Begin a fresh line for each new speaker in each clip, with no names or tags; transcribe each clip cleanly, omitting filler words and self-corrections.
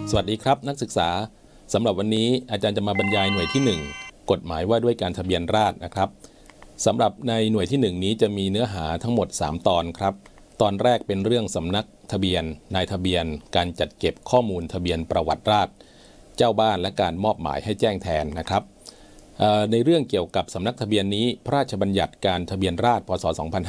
สวัสดีครับนักศึกษาสำหรับวันนี้อาจารย์จะมาบรรยายหน่วยที่1กฎหมายว่าด้วยการทะเบียนราษฎร์นะครับสำหรับในหน่วยที่1นี้จะมีเนื้อหาทั้งหมด3ตอนครับตอนแรกเป็นเรื่องสำนักทะเบียนนายทะเบียนการจัดเก็บข้อมูลทะเบียนประวัติราษฎร์เจ้าบ้านและการมอบหมายให้แจ้งแทนนะครับในเรื่องเกี่ยวกับสำนักทะเบียนนี้พระราชบัญญัติการทะเบียนราษฎร์พ.ศ.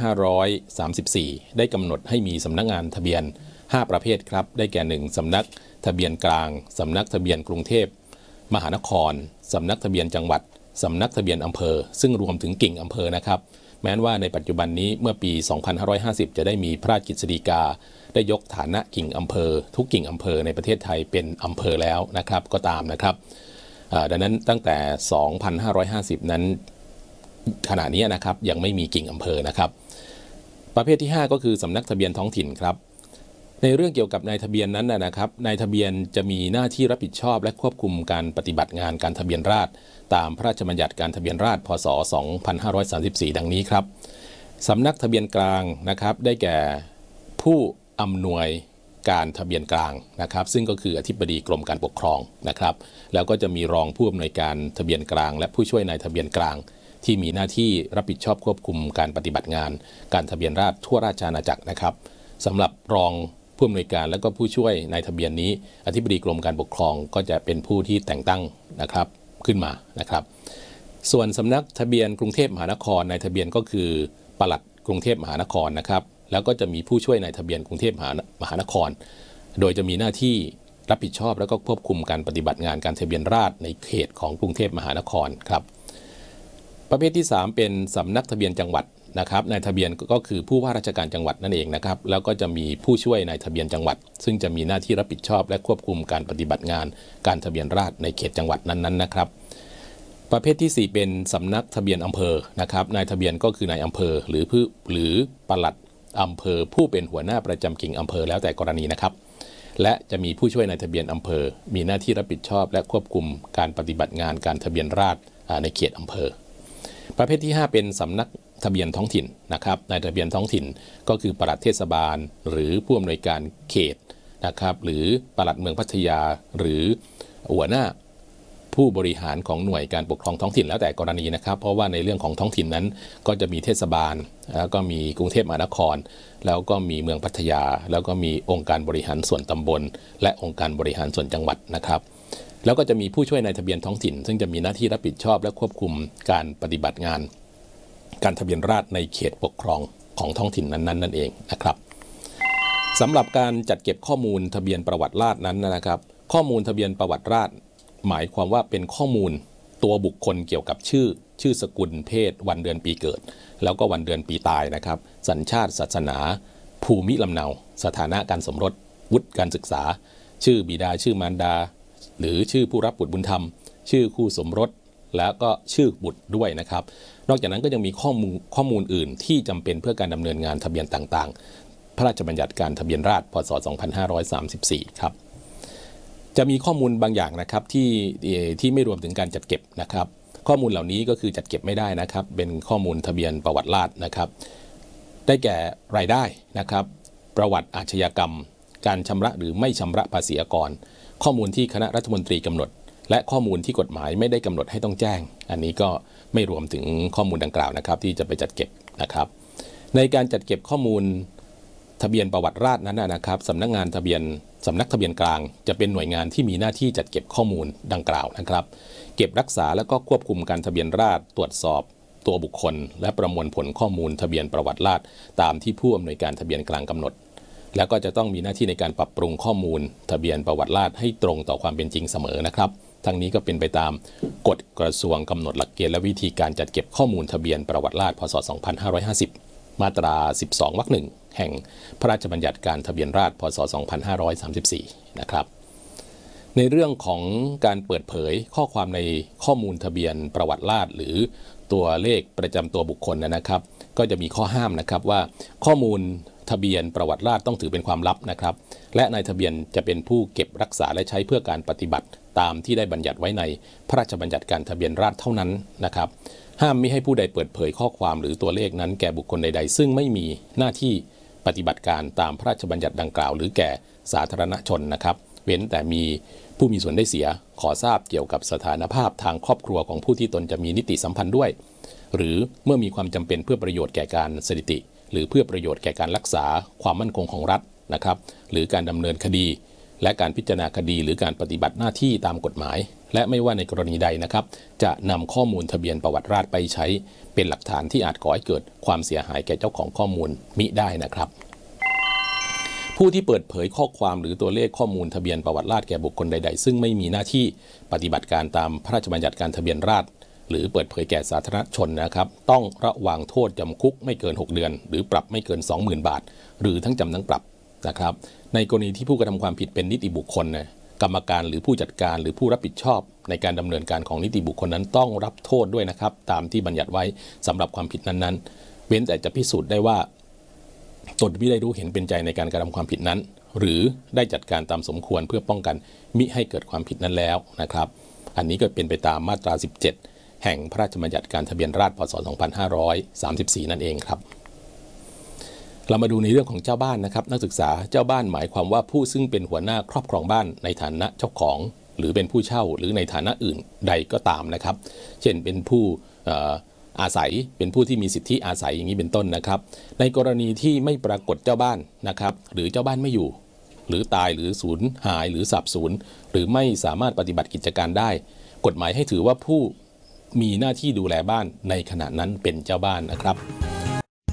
2534ได้กำหนดให้มีสำนักงานทะเบียน5ประเภทครับได้แก่1สำนักทะเบียนกลางสำนักทะเบียนกรุงเทพมหานครสำนักทะเบียนจังหวัดสำนักทะเบียนอำเภอซึ่งรวมถึงกิ่งอำเภอนะครับแม้ว่าในปัจจุบันนี้เมื่อปี 2550 จะได้มีพระราชกฤษฎีกาได้ยกฐานะกิ่งอำเภอทุกกิ่งอำเภอในประเทศไทยเป็นอำเภอแล้วนะครับก็ตามนะครับดังนั้นตั้งแต่ 2550 นั้นขณะนี้นะครับยังไม่มีกิ่งอำเภอนะครับประเภทที่5ก็คือสำนักทะเบียนท้องถิ่นครับในเรื่องเกี่ยวกับนายทะเบียนนั้นนะครับนายทะเบียนจะมีหน้าที่รับผิดชอบและควบคุมการปฏิบัติงานการทะเบียนราษฎร์ตามพระราชบัญญัติการทะเบียนราษฎร์พ.ศ. 2534ดังนี้ครับสำนักทะเบียนกลางนะครับได้แก่ผู้อำนวยการทะเบียนกลางนะครับซึ่งก็คืออธิบดีกรมการปกครองนะครับแล้วก็จะมีรองผู้อำนวยการทะเบียนกลางและผู้ช่วยนายทะเบียนกลางที่มีหน้าที่รับผิดชอบควบคุมการปฏิบัติงานการทะเบียนราษฎร์ทั่วราชอาณาจักรนะครับสำหรับรองผู้อำนวยการและก็ผู้ช่วยนายทะเบียนนี้อธิบดีกรมการปกครองก็จะเป็นผู้ที่แต่งตั้งนะครับขึ้นมานะครับส่วนสำนักทะเบียนกรุงเทพมหานครนายทะเบียนก็คือปลัดกรุงเทพมหานครนะครับแล้วก็จะมีผู้ช่วยนายทะเบียนกรุงเทพมหานครโดยจะมีหน้าที่รับผิดชอบแล้วก็ควบคุมการปฏิบัติงานการทะเบียนราษฎร์ในเขตของกรุงเทพมหานครครับประเภทที่3เป็นสำนักทะเบียนจังหวัดนะครับนายทะเบียนก็คือผู้ว่าราชการจังหวัดนั่นเองนะครับแล้วก็จะมีผู้ช่วยนายทะเบียนจังหวัดซึ่งจะมีหน้าที่รับผิดชอบและควบคุมการปฏิบัติงานการทะเบียนราษฎร์ในเขตจังหวัดนั้นๆนะครับประเภทที่4เป็นสำนักทะเบียนอำเภอนะครับนายทะเบียนก็คือนายอำเภอหรือปลัดอำเภอผู้เป็นหัวหน้าประจำกิ่งอำเภอแล้วแต่กรณีนะครับและจะมีผู้ช่วยนายทะเบียนอำเภอมีหน้าที่รับผิดชอบและควบคุมการปฏิบัติงานการทะเบียนราษฎร์ในเขตอำเภอประเภทที่5เป็นสำนักทะเบียนท้องถิ่นนะครับนายทะเบียนท้องถิ่นก็คือปลัดเทศบาลหรือผู้อำนวยการเขตนะครับหรือปลัดเมืองพัทยาหรือหัวหน้าผู้บริหารของหน่วยการปกครองท้องถิ่นแล้วแต่กรณีนะครับเพราะว่าในเรื่องของท้องถิ่นนั้นก็จะมีเทศบาลแล้วก็มีกรุงเทพมหานครแล้วก็มีเมืองพัทยาแล้วก็มีองค์การบริหารส่วนตำบลและองค์การบริหารส่วนจังหวัดนะครับแล้วก็จะมีผู้ช่วยนายทะเบียนท้องถิ่นซึ่งจะมีหน้าที่รับผิดชอบและควบคุมการปฏิบัติงานการทะเบียนราษฎร์ในเขตปกครองของท้องถิ่นนั้นนั่นเองนะครับสำหรับการจัดเก็บข้อมูลทะเบียนประวัติราษฎร์นั้นนะครับข้อมูลทะเบียนประวัติราษฎร์หมายความว่าเป็นข้อมูลตัวบุคคลเกี่ยวกับชื่อสกุลเพศวันเดือนปีเกิดแล้วก็วันเดือนปีตายนะครับสัญชาติศาสนาภูมิลำเนาสถานะการสมรสวุฒิการศึกษาชื่อบิดาชื่อมารดาหรือชื่อผู้รับบุตรบุญธรรมชื่อคู่สมรสแล้วก็ชื่อบุตรด้วยนะครับนอกจากนั้นก็ยังมีข้อมูลอื่นที่จำเป็นเพื่อการดำเนินงานทะเบียนต่างๆพระราชบัญญัติการทะเบียนราษฎร์พ.ศ. 2534ครับจะมีข้อมูลบางอย่างนะครับที่ไม่รวมถึงการจัดเก็บนะครับข้อมูลเหล่านี้ก็คือจัดเก็บไม่ได้นะครับเป็นข้อมูลทะเบียนประวัติราษฎร์นะครับได้แก่รายได้นะครับประวัติอาชญากรรมการชำระหรือไม่ชำระภาษีอากรข้อมูลที่คณะรัฐมนตรีกำหนดและข้อมูลที่กฎหมายไม่ได้กำหนดให้ต้องแจ้งอันนี้ก็ไม่รวมถึงข้อมูลดังกล่าวนะครับที่จะไปจัดเก็บนะครับในการจัดเก็บข้อมูลทะเบียนประวัติราษฎร์นั้นนะครับสำนักทะเบียนกลางจะเป็นหน่วยงานที่มีหน้าที่จัดเก็บข้อมูลดังกล่าวนะครับเก็บรักษาแล้วก็ควบคุมการทะเบียนราษฎร์ตรวจสอบตัวบุคคลและประมวลผลข้อมูลทะเบียนประวัติราษฎร์ตามที่ผู้อำนวยการทะเบียนกลางกำหนดแล้วก็จะต้องมีหน้าที่ในการปรับปรุงข้อมูลทะเบียนประวัติราษฎร์ให้ตรงต่อความเป็นจริงเสมอนะครับทั้งนี้ก็เป็นไปตามกฎกระทรวงกำหนดหลักเกณฑ์และวิธีการจัดเก็บข้อมูลทะเบียนประวัติราษฎร์พ.ศ. 2550มาตรา12วรรค 1แห่งพระราชบัญญัติการทะเบียนราษฎร์พ.ศ. 2534นะครับในเรื่องของการเปิดเผยข้อความในข้อมูลทะเบียนประวัติราษฎร์หรือตัวเลขประจำตัวบุคคลนะครับก็จะมีข้อห้ามนะครับว่าข้อมูลทะเบียนประวัติราษฎร์ต้องถือเป็นความลับนะครับและนายทะเบียนจะเป็นผู้เก็บรักษาและใช้เพื่อการปฏิบัติตามที่ได้บัญญัติไว้ในพระราชบัญญัติการทะเบียนราษฎร์เท่านั้นนะครับห้ามมิให้ผู้ใดเปิดเผยข้อความหรือตัวเลขนั้นแก่บุคคลใดๆซึ่งไม่มีหน้าที่ปฏิบัติการตามพระราชบัญญัติดังกล่าวหรือแก่สาธารณชนนะครับเว้นแต่มีผู้มีส่วนได้เสียขอทราบเกี่ยวกับสถานภาพทางครอบครัวของผู้ที่ตนจะมีนิติสัมพันธ์ด้วยหรือเมื่อมีความจำเป็นเพื่อประโยชน์แก่การสถิติหรือเพื่อประโยชน์แก่การรักษาความมั่นคงของรัฐนะครับหรือการดำเนินคดีและการพิจารณาคดีหรือการปฏิบัติหน้าที่ตามกฎหมายและไม่ว่าในกรณีใดนะครับจะนำข้อมูลทะเบียนประวัติราษฎร์ไปใช้เป็นหลักฐานที่อาจก่อให้เกิดความเสียหายแก่เจ้าของข้อมูลมิได้นะครับผู้ที่เปิดเผยข้อความหรือตัวเลขข้อมูลทะเบียนประวัติราษฎร์แก่บุคคลใดๆซึ่งไม่มีหน้าที่ปฏิบัติการตามพระราชบัญญัติการทะเบียนราษฎร์หรือเปิดเผยแก่สาธารณชนนะครับต้องระวางโทษจำคุกไม่เกิน6เดือนหรือปรับไม่เกิน 20,000 บาทหรือทั้งจำทั้งปรับนะครับในกรณีที่ผู้กระทำความผิดเป็นนิติบุคคลนะกรรมการหรือผู้จัดการหรือผู้รับผิดชอบในการดำเนินการของนิติบุคคลนั้นต้องรับโทษด้วยนะครับตามที่บัญญัติไว้สำหรับความผิดนั้นๆเว้นแต่จะพิสูจน์ได้ว่าตนไม่ได้รู้เห็นเป็นใจในการกระทำความผิดนั้นหรือได้จัดการตามสมควรเพื่อป้องกันมิให้เกิดความผิดนั้นแล้วนะครับอันนี้ก็เป็นไปตามมาตรา17แห่งพระราชบัญญัติการทะเบียนราษฎร์พ.ศ. 2534นั่นเองครับเรามาดูในเรื่องของเจ้าบ้านนะครับนักศึกษาเจ้าบ้านหมายความว่าผู้ซึ่งเป็นหัวหน้าครอบครองบ้านในฐานะเจ้าของหรือเป็นผู้เช่าหรือในฐานะอื่นใดก็ตามนะครับเช่นเป็นผู้อาศัยเป็นผู้ที่มีสิทธิอาศัยอย่างนี้เป็นต้นนะครับในกรณีที่ไม่ปรากฏเจ้าบ้านนะครับหรือเจ้าบ้านไม่อยู่หรือตายหรือสูญหายหรือสับสูญหรือไม่สามารถปฏิบัติกิจการได้กฎหมายให้ถือว่าผู้มีหน้าที่ดูแลบ้านในขณะนั้นเป็นเจ้าบ้านนะครับ